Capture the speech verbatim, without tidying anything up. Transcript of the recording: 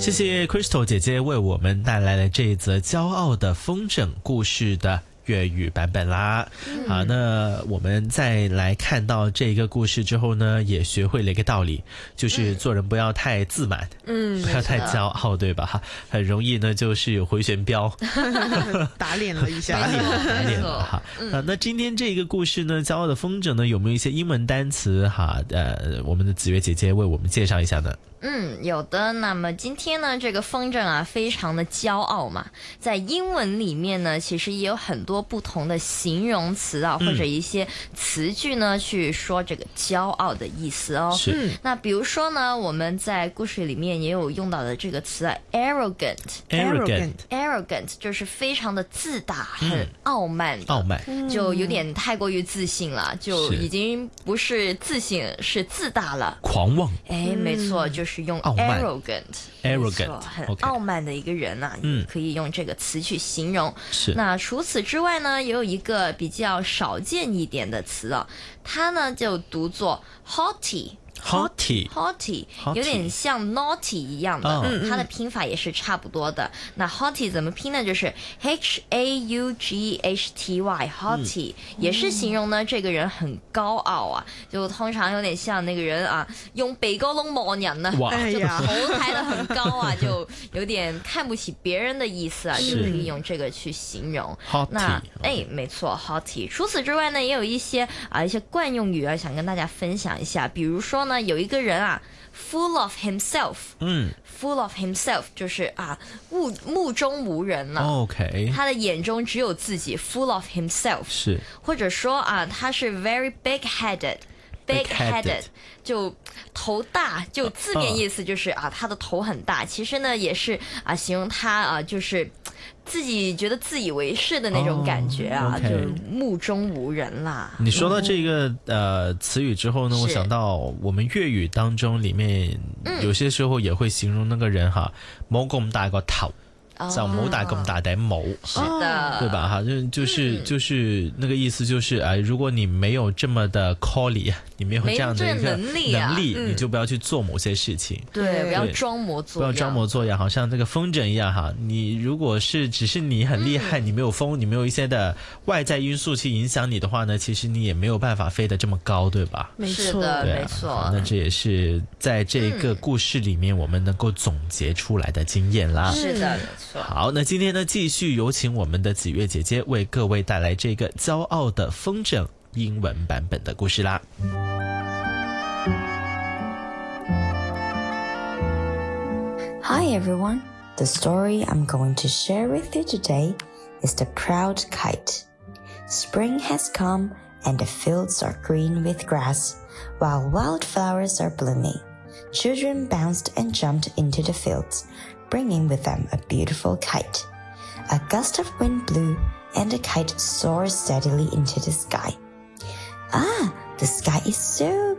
谢谢 Crystal 姐姐为我们带来了这一则骄傲的风筝故事的粤语版本啦。嗯、好，那我们再来看到这个故事之后呢，也学会了一个道理，就是做人不要太自满，嗯，不要太骄傲，对吧？很容易呢就是有回旋镖， 打脸了一下， 打脸了，打脸了哈。嗯、啊，那今天这个故事呢，骄傲的风筝呢，有没有一些英文单词哈？呃，我们的子月姐姐为我们介绍一下呢？ 嗯，有的。那么今天呢，这个风筝啊，非常的骄傲嘛。在英文里面呢，其实也有很多不同的形容词啊，嗯、或者一些词句呢，去说这个骄傲的意思哦。 是。 那比如说呢，我们在故事里面也有用到的这个词啊 ，arrogant。arrogant。arrogant 就是非常的自大，很傲慢的。 傲慢。 就有点太过于自信了，就已经不是自信，是自大了。 狂妄。 哎，没错，就是。是用 arrogant arrogant 很傲慢的一个人啊， 嗯， 可以用这个词去形容。 是。 那除此之外呢，也有一个比较少见一点的词啊，它呢就读作 haughty。haughty haughty 有点像 naughty 一样的，哦、嗯，它的拼法也是差不多的。那 haughty 怎么拼呢？就是 H A U G H T Y haughty、嗯、也是形容呢这个人很高傲啊，就通常有点像那个人啊，用鼻哥窿望人啊，就头抬得很高啊，就有点看不起别人的意思啊，就可以用这个去形容。那哎，没错 haughty。除此之外呢，也有一些啊一些惯用语啊，想跟大家分享一下，比如说呢。有一个人啊 full of himself， 嗯 full of himself 就是啊目目中无人了、啊、 OK， 他的眼中只有自己 full of himself， 是，或者说啊他是 very big headed big headed 就头大，就字面意思就是、uh, 啊他的头很大，其实呢也是啊形容他啊就是自己觉得自以为是的那种感觉啊， oh, okay. 就目中无人啦。 你说到这个、嗯、呃词语之后呢，我想到我们粤语当中里面、嗯、有些时候也会形容那个人哈，冇咁大個頭。就冇戴咁大頂帽， 是的， 对吧？哈，就就是就是那个意思，就是哎，如果你没有这么的 quality， 你没有这样的一个能力、啊， 能力、嗯，你就不要去做某些事情。 对，不要装模作样， 不要装模作样，好像这个风筝一样哈。你如果是只是你很厉害，嗯、你没有风，你没有一些的外在因素去影响你的话呢，其实你也没有办法飞得这么高，对吧？ 没错，啊、没错。 那这也是在这个故事里面我们能够总结出来的经验啦。 是的，没错。 好，那今天呢，继续有请我们的子月姐姐为各位带来这个骄傲的风筝英文版本的故事啦。 Hi everyone, the story I'm going to share with you today is The Proud Kite. Spring has come and the fields are green with grass, while wildflowers are blooming. Children bounced and jumped into the fields, bringing with them a beautiful kite. A gust of wind blew, and the kite soared steadily into the sky. Ah, the sky is so